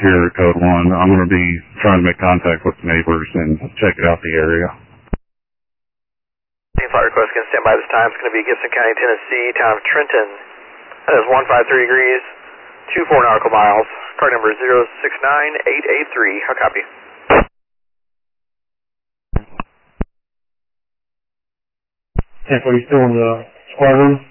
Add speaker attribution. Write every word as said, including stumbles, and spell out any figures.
Speaker 1: here at Code one. I'm going to be trying to make contact with neighbors and check out the area.
Speaker 2: Flight request can stand by this time. It's going to be Gibson County, Tennessee, town of Trenton. That is one five three degrees, two four nautical miles. Card number zero six nine eight eight three. How copy?
Speaker 3: Tampa, are you still in the squadron?